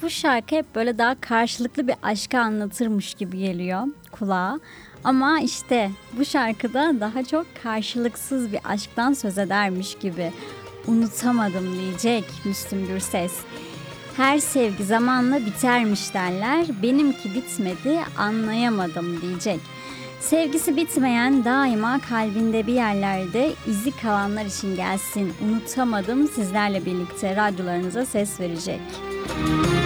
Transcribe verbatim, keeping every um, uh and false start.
bu şarkı hep böyle daha karşılıklı bir aşkı anlatırmış gibi geliyor kulağa. Ama işte bu şarkıda daha çok karşılıksız bir aşktan söz edermiş gibi. Unutamadım diyecek Müslüm Gürses. Her sevgi zamanla bitermiş derler, benimki bitmedi anlayamadım diyecek. Sevgisi bitmeyen, daima kalbinde bir yerlerde izi kalanlar için gelsin. Unutamadım sizlerle birlikte radyolarınıza ses verecek.